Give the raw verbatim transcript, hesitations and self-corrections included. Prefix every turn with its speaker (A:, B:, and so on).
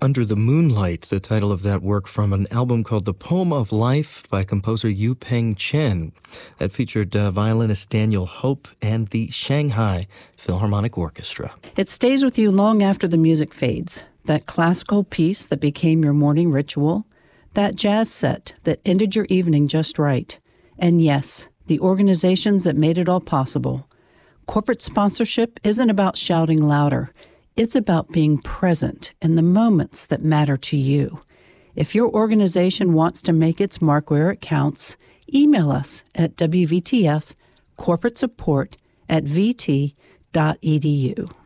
A: Under the Moonlight, the title of that work from an album called The Poem of Life by composer Yu Peng Chen. That featured uh, violinist Daniel Hope and the Shanghai Philharmonic Orchestra.
B: It stays with you long after the music fades. That classical piece that became your morning ritual. That jazz set that ended your evening just right. And yes, the organizations that made it all possible. Corporate sponsorship isn't about shouting louder. It's about being present in the moments that matter to you. If your organization wants to make its mark where it counts, email us at W V T F corporate support at v t dot e d u.